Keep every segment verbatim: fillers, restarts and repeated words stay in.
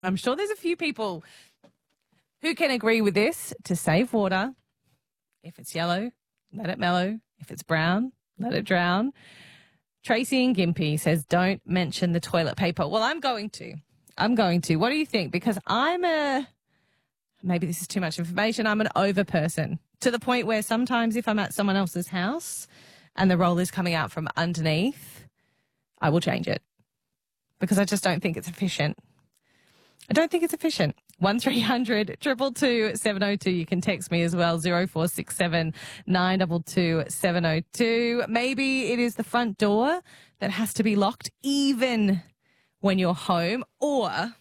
I'm sure there's a few people who can agree with this. To save water, if it's yellow, let it mellow. If it's brown, let it drown. Tracy and Gympie says, don't mention the toilet paper. Well, I'm going to. I'm going to. What do you think? Because I'm a, maybe this is too much information, I'm an over person to the point where sometimes if I'm at someone else's house and the roll is coming out from underneath, I will change it because I just don't think it's efficient. I don't think it's efficient. one three hundred two two two seven oh two. You can text me as well, zero four six seven nine two two seven oh two. Maybe it is the front door that has to be locked even when you're home. Or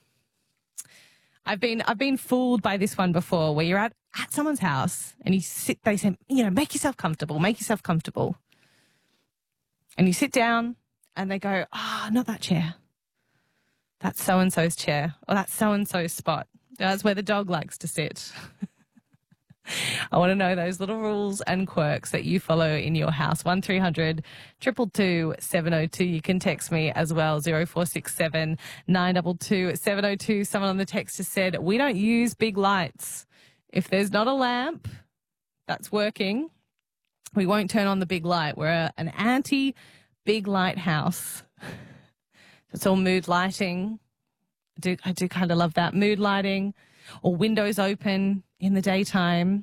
I've been I've been fooled by this one before where you're at, at someone's house and you sit, they say, you know, make yourself comfortable, make yourself comfortable. And you sit down and they go, ah, oh, not that chair. That's so-and-so's chair, or that's so-and-so's spot. That's where the dog likes to sit. I want to know those little rules and quirks that you follow in your house. one three hundred two two two seven oh two. You can text me as well, zero four six seven nine two two seven oh two. Someone on the text has said, we don't use big lights. If there's not a lamp that's working, we won't turn on the big light. We're a, an anti-big light house. It's all mood lighting. I do, I do kind of love that. Mood lighting or windows open in the daytime.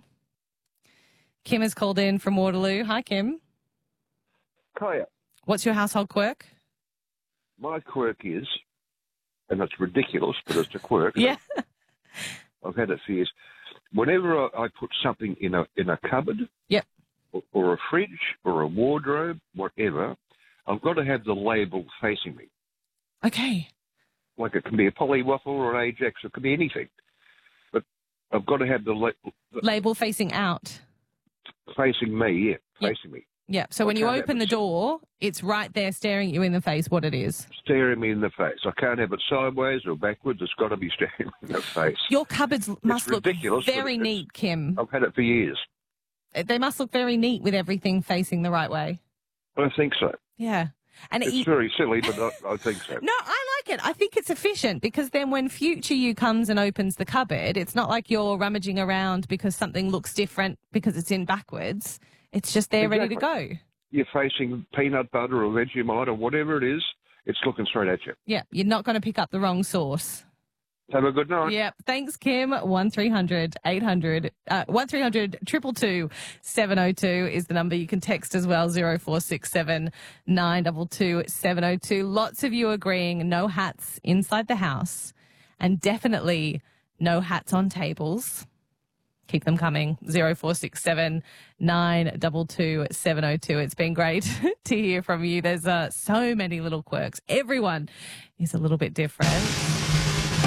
Kim has called in from Waterloo. Hi, Kim. Kaya. What's your household quirk? My quirk is, and it's ridiculous, but it's a quirk. Yeah. I've had it for years. Whenever I, I put something in a in a cupboard, yep, or, or a fridge or a wardrobe, whatever, I've got to have the label facing me. Okay. Like it can be a Polywaffle or an Ajax, it could be anything. But I've got to have the, la- the label facing out. Facing me, yeah, yep. facing me. Yeah, so I when you open the it door, it's right there staring you in the face what it is. Staring me in the face. I can't have it sideways or backwards. It's got to be staring me in the face. Your cupboards must it's look ridiculous, very neat, Kim. I've had it for years. They must look very neat with everything facing the right way. I think so. Yeah. And it's it, very silly, but I, I think so. No, I like it. I think it's efficient because then when future you comes and opens the cupboard, it's not like you're rummaging around because something looks different because it's in backwards. It's just there exactly. ready to go. You're facing peanut butter or Vegemite or whatever it is, it's looking straight at you. Yeah, you're not going to pick up the wrong sauce. Have a good night. Yep. Thanks, Kim. one three hundred eight hundred uh, one three hundred two two two seven oh two is the number. You can text as well, zero four six seven nine two two seven oh two. Lots of you agreeing no hats inside the house and definitely no hats on tables. Keep them coming. zero four six seven nine two two seven oh two. It's been great to hear from you. There's uh, so many little quirks. Everyone is a little bit different.